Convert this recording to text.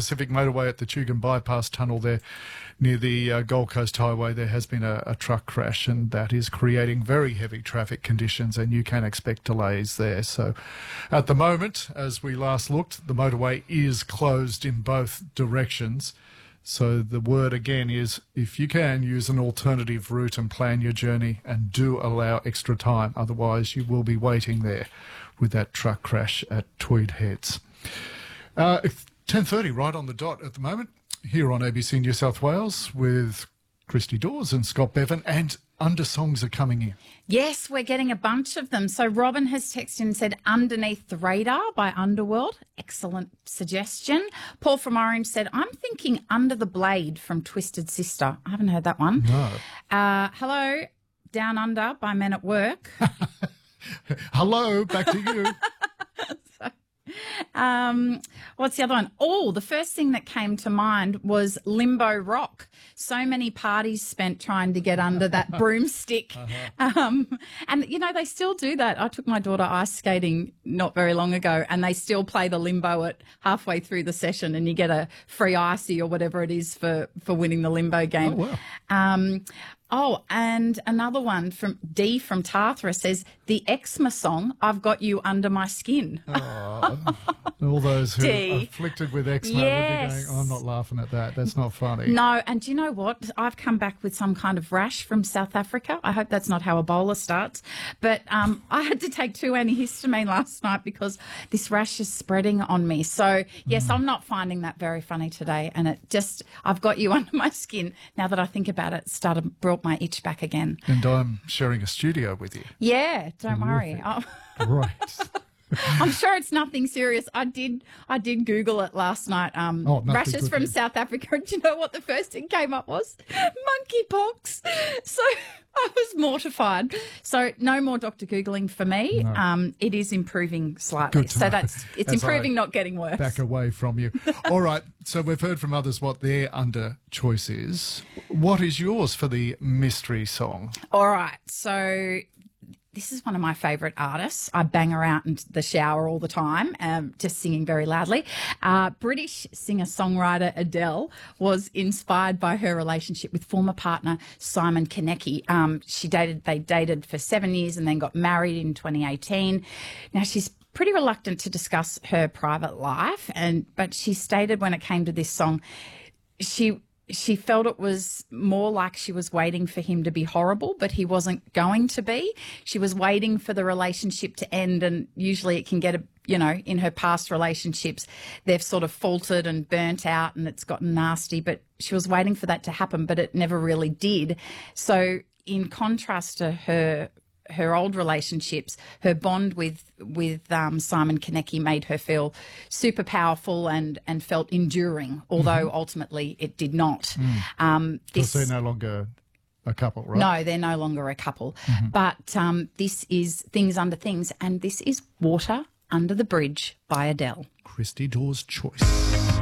Pacific Motorway at the Tugun Bypass Tunnel there near the Gold Coast Highway. There has been a truck crash, and that is creating very heavy traffic conditions, and you can expect delays there. So at the moment, as we last looked, the motorway is closed in both directions. So the word again is, if you can, use an alternative route and plan your journey, and do allow extra time. Otherwise, you will be waiting there with that truck crash at Tweed Heads. 10:30 right on the dot at the moment here on ABC New South Wales with Christy Dawes and Scott Bevan, and undersongs are coming in. Yes, we're getting a bunch of them. So Robin has texted and said Underneath the Radar by Underworld. Excellent suggestion. Paul from Orange said, I'm thinking Under the Blade from Twisted Sister. I haven't heard that one. No. Hello, Down Under by Men at Work. Hello, back to you. What's the other one? Oh, the first thing that came to mind was Limbo Rock. So many parties spent trying to get under that broomstick. And, you know, they still do that. I took my daughter ice skating not very long ago, and they still play the limbo at halfway through the session, and you get a free icy or whatever it is for winning the limbo game. Oh, wow. Oh, and another one from D from Tarthra says, the Eczema song, I've Got You Under My Skin. Oh, all those who are afflicted with eczema would be going, oh, I'm not laughing at that. That's not funny. No, and do you know what? I've come back with some kind of rash from South Africa. I hope that's not how Ebola starts. But I had to take 2 antihistamine last night because this rash is spreading on me. So, yes, I'm not finding that very funny today. And it just, I've got you under my skin. Now that I think about it, brought my itch back again. And I'm sharing a studio with you. Yeah, don't worry. Right. I'm sure it's nothing serious. I did Google it last night. Rashes from South Africa. And do you know what the first thing came up was? Monkeypox. So I was mortified. So no more Dr. Googling for me. No. It is improving slightly. So it's improving, not getting worse. Back away from you. All right. So we've heard from others what their under choice is. What is yours for the mystery song? All right. So this is one of my favourite artists. I bang her out in the shower all the time, just singing very loudly. British singer-songwriter Adele was inspired by her relationship with former partner Simon Konecki. They dated for 7 years and then got married in 2018. Now, she's pretty reluctant to discuss her private life, but she stated when it came to this song, she felt it was more like she was waiting for him to be horrible, but he wasn't going to be. She was waiting for the relationship to end, and usually it can get in her past relationships, they've sort of faltered and burnt out and it's gotten nasty, but she was waiting for that to happen, but it never really did. So in contrast to her old relationships, her bond with Simon Konecki made her feel super powerful and felt enduring, although ultimately it did not. Because they're no longer a couple, right? No, they're no longer a couple. But this is Things Under Things, and this is Water Under the Bridge by Adele. Christy Dawes' choice.